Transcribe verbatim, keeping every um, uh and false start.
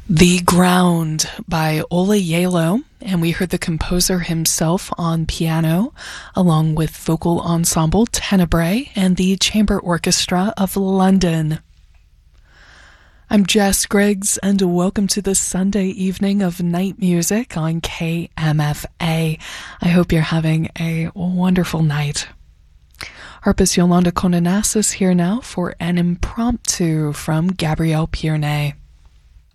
The Ground by Ola Yalo, and we heard the composer himself on piano, along with vocal ensemble Tenebrae and the Chamber Orchestra of London. I'm Jess Griggs, and welcome to the Sunday evening of night music on K M F A. I hope you're having a wonderful night. Harpist Yolanda Condenas is here now for an impromptu from Gabrielle Pierney.